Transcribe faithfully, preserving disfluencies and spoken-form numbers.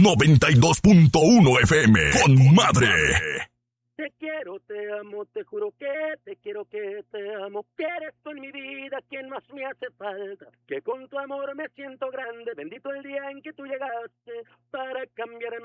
noventa y dos punto uno F M. Con madre. Te quiero, te amo, te juro que te quiero, que te amo, que eres tú en mi vida quien más me hace falta, que con tu amor me siento grande, bendito el día en que tú llegaste para cambiarme.